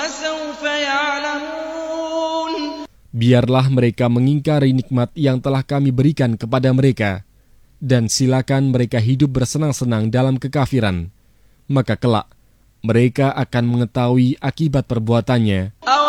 فسوف يعلمون. Biarlah mereka mengingkari nikmat yang telah kami berikan kepada mereka, dan silakan mereka hidup bersenang-senang dalam kekafiran. Maka kelak, mereka akan mengetahui akibat perbuatannya.